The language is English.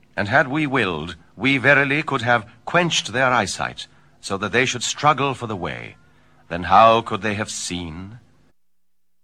And had we willed, we verily could have quenched their eyesight, so that they should struggle for the way. Then how could they have seen?